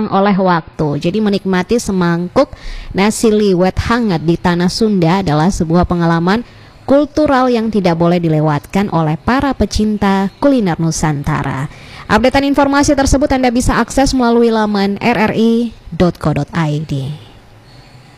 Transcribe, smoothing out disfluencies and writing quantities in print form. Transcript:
terhalang oleh waktu. Jadi menikmati semangkuk nasi liwet hangat di tanah Sunda adalah sebuah pengalaman kultural yang tidak boleh dilewatkan oleh para pecinta kuliner Nusantara. Updatean informasi tersebut Anda bisa akses melalui laman rri.co.id.